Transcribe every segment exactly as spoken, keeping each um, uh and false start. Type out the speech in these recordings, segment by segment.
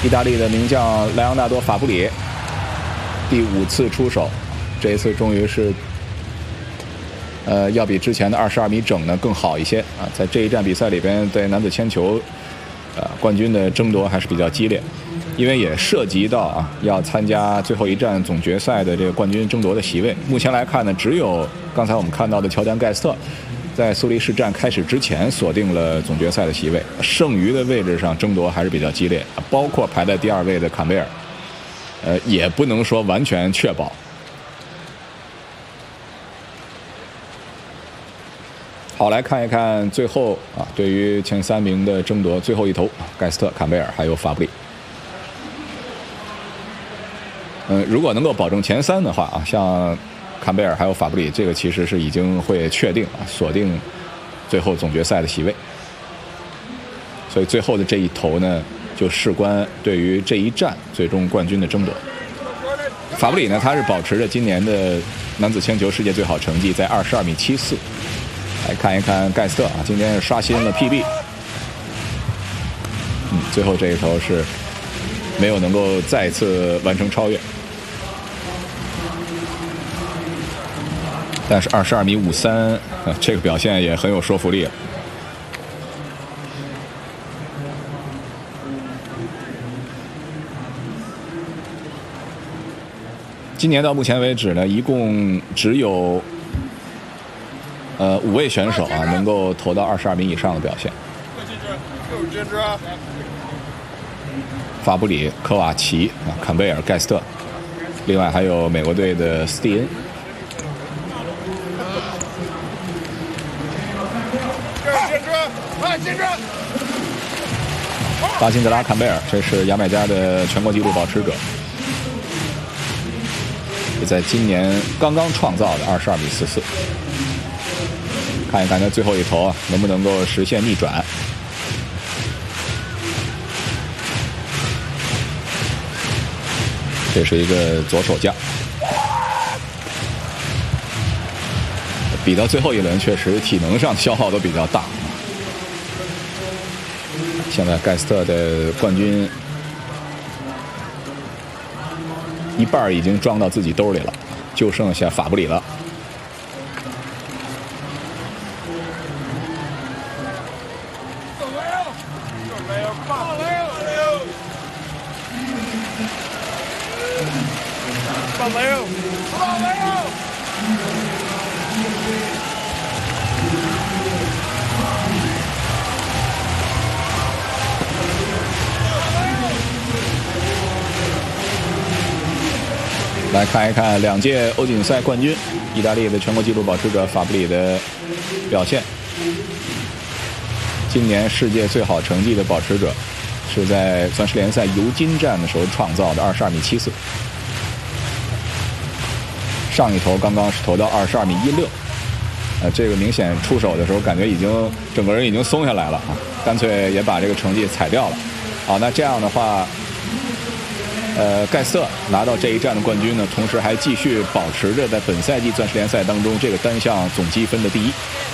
意大利的名将莱昂纳多·法布里第五次出手，这一次终于是，呃，要比之前的二十二米整呢更好一些啊。在这一站比赛里边，对男子铅球，呃，冠军的争夺还是比较激烈，因为也涉及到啊要参加最后一站总决赛的这个冠军争夺的席位。目前来看呢，只有刚才我们看到的乔丹·盖斯特，在苏黎世站开始之前锁定了总决赛的席位，剩余的位置上争夺还是比较激烈，包括排在第二位的坎贝尔，呃，也不能说完全确保。好，来看一看最后啊，对于前三名的争夺，最后一头，盖斯特、坎贝尔还有法布里。嗯，如果能够保证前三的话啊，像坎贝尔还有法布里，这个其实是已经会确定啊，锁定最后总决赛的席位。所以最后的这一头呢，就事关对于这一站最终冠军的争夺。法布里呢，他是保持着今年的男子铅球世界最好成绩，在二十二米七四。来看一看盖斯特啊，今天刷新了 P B。嗯，最后这一头是没有能够再次完成超越。但是二十二米五三，呃，这个表现也很有说服力了。今年到目前为止呢，一共只有呃五位选手啊能够投到二十二米以上的表现。法布里、科瓦奇啊、坎贝尔、盖斯特，另外还有美国队的斯蒂恩。巴辛德拉·坎贝尔，这是牙买加的全国纪录保持者，也在今年刚刚创造的二十二米四四。看一看他最后一投啊，能不能够实现逆转？这是一个左手架，比到最后一轮确实体能上消耗都比较大。现在盖斯特的冠军一半已经装到自己兜里了，就剩下法布里了。来看一看两届欧锦赛冠军意大利的全国纪录保持者法布里的表现。今年世界最好成绩的保持者是在钻石联赛尤金站的时候创造的二十二米七四，上一投刚刚是投到二十二米一六，呃，这个明显出手的时候感觉已经整个人已经松下来了啊，干脆也把这个成绩踩掉了。好，那这样的话。呃，盖斯特拿到这一站的冠军呢，同时还继续保持着在本赛季钻石联赛当中这个单项总积分的第一。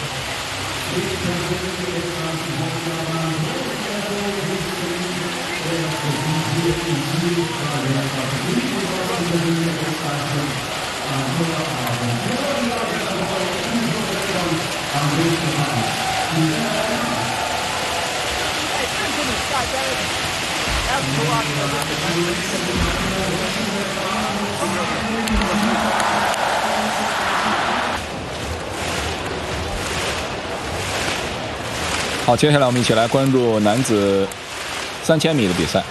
好，接下来我们一起来关注男子三千米的比赛。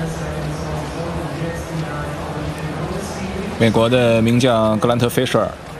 美国的名将格兰特·菲舍尔